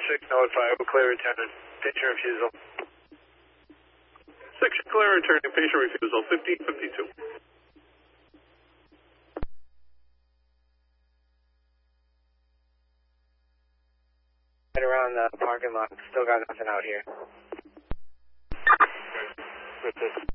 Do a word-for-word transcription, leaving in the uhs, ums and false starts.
six, notify, clear returning, patient refusal. Section clear returning, patient refusal, fifteen fifty-two. Right around the parking lot, still got nothing out here. With this.